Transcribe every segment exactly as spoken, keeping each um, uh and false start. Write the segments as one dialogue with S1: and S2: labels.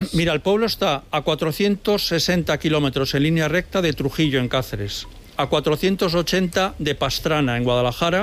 S1: Cáceres.
S2: Mira, el pueblo está a cuatrocientos sesenta kilómetros en línea recta de Trujillo, en Cáceres, a cuatrocientos ochenta de Pastrana, en Guadalajara,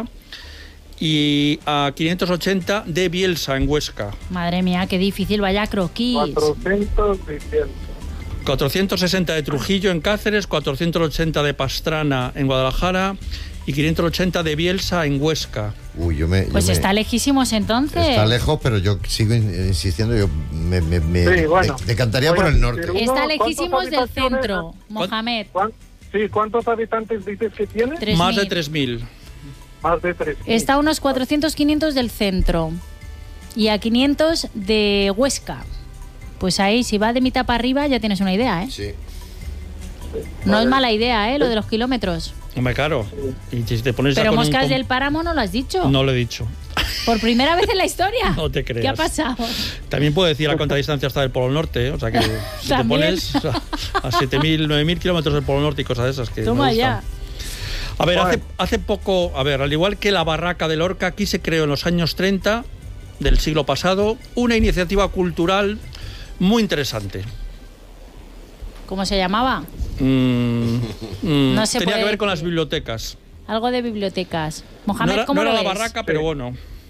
S2: y a quinientos ochenta de Bielsa, en Huesca.
S3: Madre mía, qué difícil, vaya croquis.
S1: cuatrocientos, seiscientos.
S2: cuatrocientos sesenta de Trujillo, en Cáceres, cuatrocientos ochenta de Pastrana, en Guadalajara, y quinientos ochenta de Bielsa, en Huesca.
S4: Uy, yo me, yo
S3: Pues
S4: me,
S3: está lejísimos entonces.
S4: Está lejos, pero yo sigo insistiendo, yo me, me, me
S1: Sí, bueno.
S4: de- decantaría
S1: Oye,
S4: por el norte.
S1: pero-
S3: Está
S1: ¿Cuántas
S3: lejísimos del
S1: habitaciones?
S3: centro, Mohamed.
S1: ¿Cuán- Sí, ¿cuántos habitantes dices que tiene?
S3: Tres
S2: Más de
S3: mil.
S2: tres mil.
S1: Más de tres.
S3: Está a unos cuatrocientos, quinientos del centro y a quinientos de Huesca. Pues ahí, si va de mitad para arriba, ya tienes una idea, ¿eh?
S4: Sí.
S3: No es mala idea, ¿eh? Lo de los kilómetros.
S2: Hombre, claro. Y si te pones ya
S3: Pero
S2: con un
S3: Moscas
S2: com-
S3: del Páramo no lo has dicho.
S2: No lo he dicho.
S3: Por primera vez en la historia.
S2: No te creas.
S3: ¿Qué ha pasado?
S2: También puedo decir a cuánta distancia está del Polo Norte, ¿eh? O sea que si te
S3: También.
S2: pones a, a siete mil, nueve mil kilómetros del Polo Norte y cosas de esas que
S3: Toma
S2: me
S3: ya.
S2: gustan. A ver, hace, hace poco, a ver, al igual que la Barraca de Lorca, aquí se creó en los años treinta del siglo pasado una iniciativa cultural muy interesante.
S3: ¿Cómo se llamaba?
S2: Mm, mm,
S3: No se
S2: tenía
S3: puede
S2: que ver con las
S3: decir.
S2: bibliotecas.
S3: Algo de bibliotecas.
S2: No
S3: Mohamed,
S2: era,
S3: ¿cómo
S2: no
S3: lo
S2: era la
S3: ves?
S2: Barraca, pero bueno.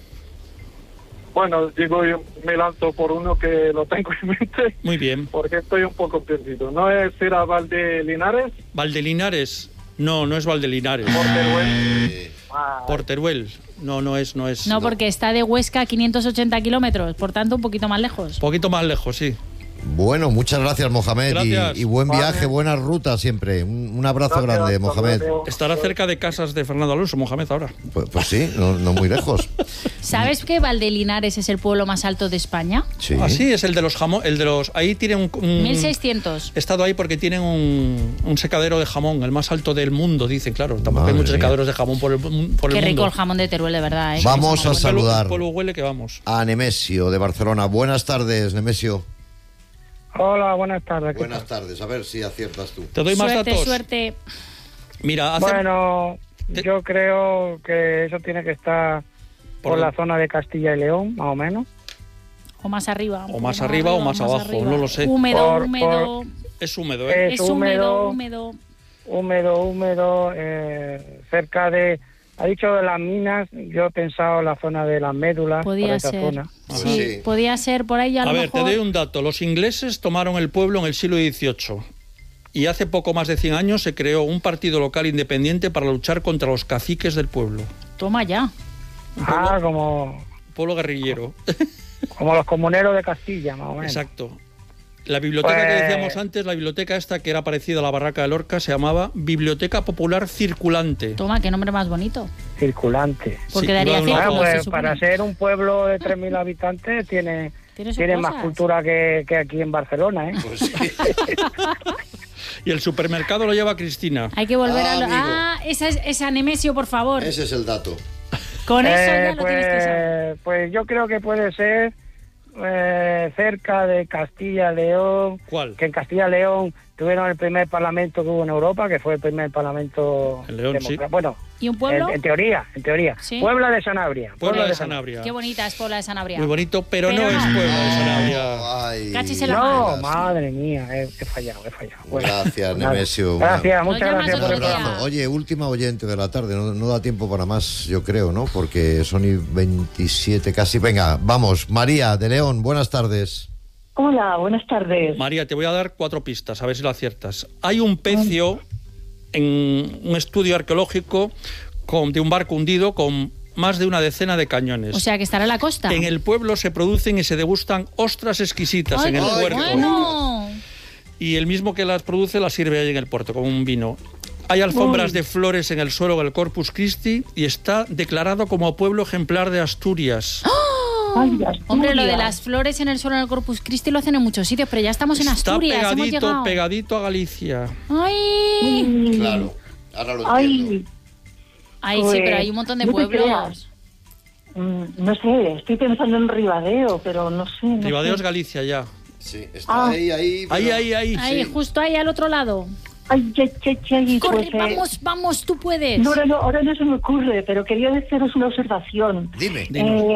S1: Bueno, digo, yo me lanzo por uno que lo tengo en mente
S2: Muy bien.
S1: porque estoy un poco perdido. ¿No es ir a Valdelinares?
S2: Valdelinares. No, no es Valdelinares.
S1: Por Teruel.
S4: Eh,
S1: Ah,
S2: Por Teruel. No, no es, no es.
S3: No, porque está de Huesca a quinientos ochenta kilómetros, por tanto un poquito más lejos.
S2: Un poquito más lejos, sí.
S4: Bueno, muchas gracias, Mohamed, y-
S2: Gracias.
S4: Y, buen
S1: Vale.
S4: viaje, buena ruta siempre. Un, un abrazo
S1: gracias,
S4: grande,
S1: hasta
S4: Mohamed.
S1: luego.
S2: Estará cerca de casas de Fernando Alonso, Mohamed, ahora.
S4: Pues, pues sí, no, no muy lejos.
S3: ¿Sabes que Valdelinares es el pueblo más alto de España?
S4: Sí.
S2: Ah, sí, es el de los jamón, el de los... Ahí tienen un... un-
S3: mil seiscientos.
S2: He estado ahí porque tienen un, un secadero de jamón, el más alto del mundo, dicen, claro. Tampoco
S4: Madre
S2: hay muchos
S4: mía.
S2: secaderos de jamón por el, por el
S3: Qué rico
S2: mundo.
S3: el jamón de Teruel, de verdad. ¿eh?
S4: Vamos
S3: Que
S4: a
S3: es
S2: El pueblo-
S4: saludar
S2: El pueblo huele que vamos.
S4: a Nemesio de Barcelona. Buenas tardes, Nemesio.
S1: Hola, buenas tardes. ¿qué
S4: Buenas
S1: tal?
S4: tardes, a ver si aciertas tú.
S2: Te doy más
S3: Suerte,
S2: datos.
S3: suerte.
S2: Mira, hace...
S1: Bueno,
S2: Te-
S1: yo creo que eso tiene que estar
S2: Por
S1: por,
S2: el-
S1: la zona de Castilla y León, más o menos.
S3: O más arriba.
S2: O más arriba o más abajo, no lo sé.
S3: Húmedo,
S1: Por-
S3: húmedo.
S2: Es húmedo, ¿eh?
S1: Es
S3: Es húmedo,
S1: húmedo.
S3: húmedo.
S1: Húmedo, húmedo, eh, cerca de... Ha dicho de las minas, yo he pensado la zona de las médulas, por
S3: Podía
S1: esa
S3: ser.
S1: zona.
S4: Pues
S3: Sí,
S4: sí.
S3: podía ser por ahí a,
S2: A
S3: lo
S2: ver, te
S3: mejor.
S2: doy un dato. Los ingleses tomaron el pueblo en el siglo dieciocho y hace poco más de cien años se creó un partido local independiente para luchar contra los caciques del pueblo.
S3: Toma ya.
S1: Ah, como,
S2: Pueblo guerrillero.
S1: como los comuneros de Castilla, más o menos.
S2: Exacto. La biblioteca que
S1: Pues-
S2: decíamos antes, la biblioteca esta que era parecida a la Barraca de Lorca, se llamaba Biblioteca Popular Circulante.
S3: Toma, qué nombre más bonito.
S1: Circulante.
S3: Porque
S2: Sí,
S3: daría
S2: iba de una
S3: círculos,
S1: Bueno,
S3: se
S1: pues
S3: supone.
S1: para ser un pueblo de tres mil habitantes tiene,
S3: Tiene sus
S1: tiene más
S3: cosas.
S1: cultura que, que aquí en Barcelona, ¿eh?
S4: Pues sí.
S2: Y el supermercado lo lleva Cristina.
S3: Hay que volver
S4: Ah,
S3: a... Lo...
S4: amigo.
S3: Ah, esa es esa Nemesio, por favor.
S4: Ese es el dato.
S3: Con eso
S1: Eh,
S3: ya lo tienes que saber.
S1: pues, pues yo creo que puede ser eh, cerca de Castilla y León,
S2: ¿Cuál?
S1: que en Castilla y León tuvieron el primer parlamento que hubo en Europa, que fue el primer parlamento
S2: En León, sí.
S1: democrático. Bueno,
S3: ¿Y un pueblo?
S1: en, en teoría, en teoría.
S3: Sí.
S1: Puebla de Sanabria.
S2: Puebla de
S1: Sanabria.
S2: Sanabria.
S3: Qué bonita es Puebla de Sanabria.
S2: Muy bonito, pero,
S3: Pero
S2: no,
S3: no.
S2: es Puebla de Sanabria.
S4: Ay,
S3: Cachis en la
S1: No,
S4: gracias.
S1: madre mía, he, he fallado, he fallado. Bueno,
S4: Gracias,
S1: nada.
S4: Nemesio.
S1: Gracias,
S3: Nos
S1: muchas
S3: llamas
S1: gracias por
S4: Un
S1: el
S3: otro día.
S1: programa.
S4: abrazo. Oye, última oyente de la tarde, no, no da tiempo para más, yo creo, ¿no? Porque son y veintisiete casi. Venga, vamos, María de León, buenas tardes.
S5: Hola, buenas tardes.
S2: María, te voy a dar cuatro pistas, a ver si lo aciertas. Hay un pecio en un estudio arqueológico con, de un barco hundido con más de una decena de cañones.
S3: O sea, que estará en la costa.
S2: En el pueblo se producen y se degustan ostras exquisitas
S3: Ay,
S2: en el
S3: qué
S2: puerto.
S3: bueno.
S2: Y el mismo que las produce las sirve ahí en el puerto, como un vino. Hay alfombras de flores en el suelo del Corpus Christi y está declarado como pueblo ejemplar de Asturias.
S5: Ay, Asturias.
S3: Hombre, lo de las flores en el suelo del Corpus Christi lo hacen en muchos sitios, pero ya estamos en
S2: Está
S3: Asturias, hemos
S2: pegadito,
S3: llegado.
S2: pegadito a Galicia.
S3: Ay,
S5: Mm,
S4: Claro, ahora lo
S5: Ay,
S4: entiendo.
S3: ay, sí,
S5: Pues,
S3: pero hay un montón de
S5: no te
S3: pueblos.
S5: creas. mm, no sé, estoy pensando en Ribadeo, pero no sé. No
S2: Ribadeo es
S5: sé.
S2: Galicia ya.
S4: Sí, está
S5: Ah.
S4: ahí, ahí.
S2: Ahí,
S4: pero-
S2: ahí, ahí.
S3: Ahí,
S2: sí.
S3: justo ahí al otro lado.
S5: Ay, ay, ay, ay,
S3: Corre,
S5: pues, eh,
S3: vamos, vamos, tú puedes.
S5: No, ahora no, ahora no se me ocurre, pero quería haceros una observación.
S4: Dime.
S2: Dinos.
S5: Eh,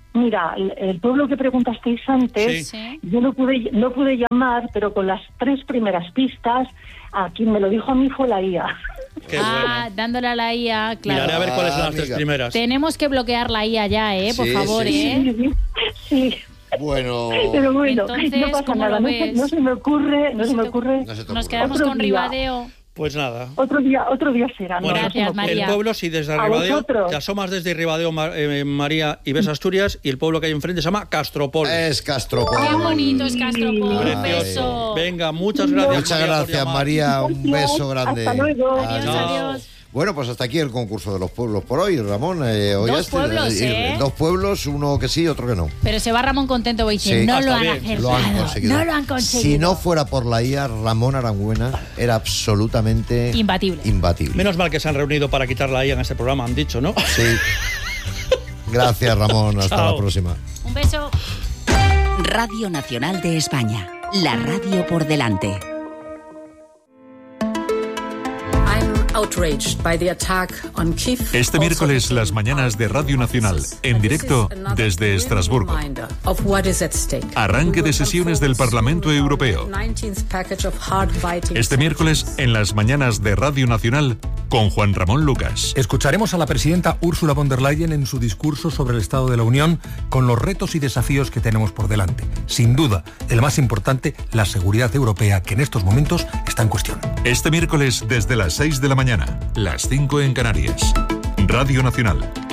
S5: Mira, el, el pueblo que preguntasteis antes,
S3: Sí.
S5: yo no pude, no pude llamar, pero con las tres primeras pistas, a quien me lo dijo a mí fue la I A.
S2: Qué
S3: ah,
S2: bueno.
S3: dándole a la I A, claro.
S2: Miraré a ver cuáles son las
S4: Amiga.
S2: tres primeras.
S3: Tenemos que bloquear la I A ya, ¿eh? Por
S4: Sí,
S3: favor,
S4: sí,
S3: ¿eh?
S5: Sí,
S4: Bueno,
S5: pero bueno,
S3: Entonces,
S5: no pasa
S3: ¿cómo
S5: nada,
S3: lo
S5: no se,
S3: ves?
S5: no se me ocurre, no,
S3: No
S5: se
S3: se
S5: me
S3: te-
S5: ocurre.
S4: no se te
S3: Nos
S4: ocurra.
S3: quedamos
S5: Otro
S3: con
S5: día.
S3: Ribadeo.
S2: Pues nada.
S5: Otro día, otro día será.
S2: Bueno,
S5: no,
S3: Gracias,
S5: no se me ocurre.
S2: el
S3: María.
S2: pueblo, si desde
S5: A
S2: Ribadeo
S5: vosotros.
S2: te asomas desde Ribadeo, Ma- eh, María, y ves Asturias, y el pueblo que hay enfrente se llama Castropol.
S4: Es Castropol.
S3: Qué bonito es Castropol. Un
S4: Ay.
S3: beso.
S2: Venga, muchas gracias.
S4: Muchas
S2: María, por
S4: gracias,
S2: llamar.
S4: María. Un beso grande.
S5: Hasta luego.
S3: Adiós,
S2: Chao.
S3: adiós.
S4: Bueno, pues hasta aquí el concurso de los pueblos por hoy, Ramón. Eh, hoy
S3: Dos
S4: este-
S3: pueblos, ¿eh?
S4: Dos pueblos, uno que sí, otro que no.
S3: Pero se va Ramón contento, va a decir,
S4: Sí.
S3: no
S2: Ah,
S3: lo
S2: está
S3: han
S2: bien.
S3: acertado.
S4: Lo han conseguido.
S3: No lo han conseguido.
S4: Si no fuera por la I A, Ramón Arangüena era absolutamente
S3: Imbatible.
S4: imbatible.
S2: Menos mal que se han reunido para quitar la I A en este programa, han dicho, ¿no?
S4: Sí. Gracias, Ramón. Hasta
S2: Chao.
S4: la próxima.
S3: Un beso.
S6: Radio Nacional de España. La radio por delante.
S7: Este miércoles las mañanas de Radio Nacional, en directo desde Estrasburgo. Arranque de sesiones del Parlamento Europeo. Este miércoles en las mañanas de Radio Nacional con Juan Ramón Lucas.
S8: Escucharemos a la presidenta Ursula von der Leyen en su discurso sobre el Estado de la Unión con los retos y desafíos que tenemos por delante. Sin duda, el más importante, la seguridad europea, que en estos momentos está en cuestión.
S7: Este miércoles desde las seis de la mañana, las cinco en Canarias. Radio Nacional,